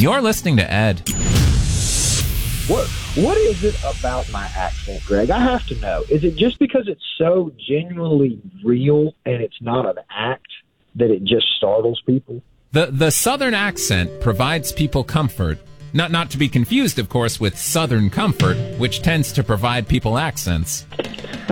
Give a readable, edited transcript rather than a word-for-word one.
You're listening to Ed. What is it about my accent, Greg? I have to know. Is it just because it's so genuinely real and it's not an act that it just startles people? The Southern accent provides people comfort. Not to be confused, of course, with Southern comfort, which tends to provide people accents.